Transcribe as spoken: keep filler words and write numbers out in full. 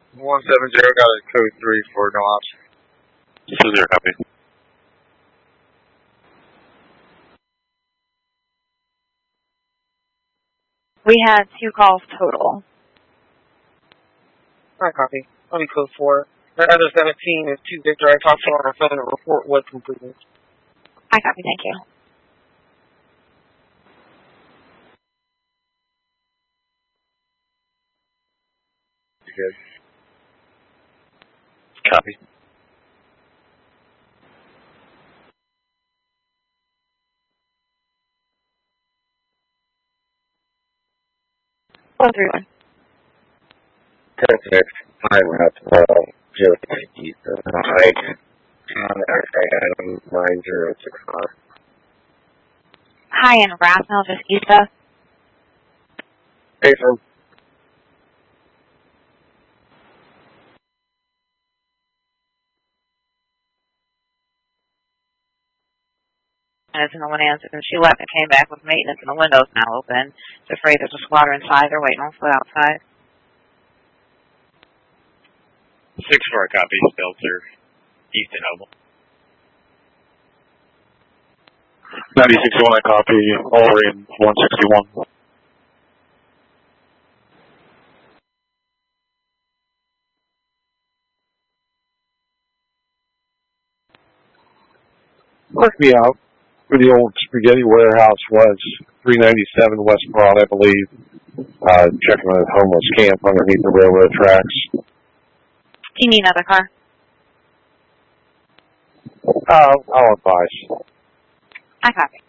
one seven zero got a code three for no ops. two zero, copy. We had two calls total. Alright, copy. Let me code four. The other seventeen is two Victor. I talked to her on her phone. The report was completed. I copy, thank you. Good. Copy. one three one. Perfect. I'm at uh, zero six Height. Item nine zero six five. Hi, in Rathmel, just Issa. Hey, sir. And no one answered, and she left and came back with maintenance, and the window's now open. She's afraid there's a squatter inside. They're waiting on foot outside. six four, copy. Stelter, East and Noble. ninety-six one, I copy. All in one sixty-one. Work me out where the old spaghetti warehouse was. three ninety-seven West Broad, I believe. Uh, checking a homeless camp underneath the railroad tracks. Do you need another car? Uh, I'll advise. I copy.